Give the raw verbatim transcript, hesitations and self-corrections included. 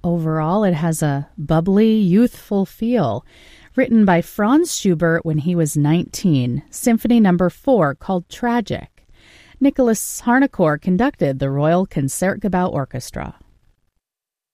Overall, it has a bubbly, youthful feel. Written by Franz Schubert when he was nineteen, Symphony Number four, called Tragic. Nicholas Harnoncourt conducted the Royal Concertgebouw Orchestra.